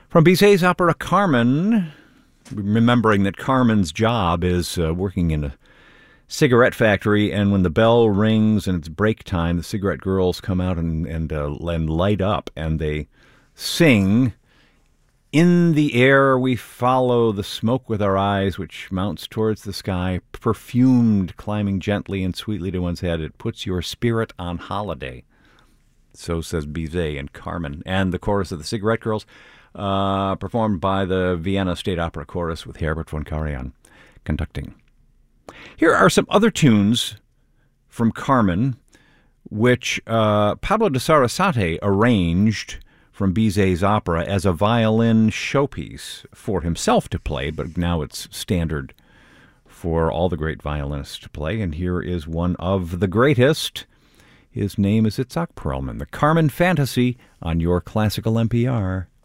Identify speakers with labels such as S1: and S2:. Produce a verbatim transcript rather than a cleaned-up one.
S1: From Bizet's opera Carmen, remembering that Carmen's job is uh, working in a cigarette factory, and when the bell rings and it's break time, the cigarette girls come out and and, uh, and light up, and they sing, "In the air we follow the smoke with our eyes, which mounts towards the sky, perfumed, climbing gently and sweetly to one's head. It puts your spirit on holiday." So says Bizet and Carmen. And the chorus of the Cigarette Girls, uh, performed by the Vienna State Opera Chorus with Herbert von Karajan conducting. Here are some other tunes from Carmen, which uh, Pablo de Sarasate arranged from Bizet's opera as a violin showpiece for himself to play, but now it's standard for all the great violinists to play. And here is one of the greatest. His name is Itzhak Perlman, the Carmen Fantasy on your Classical N P R.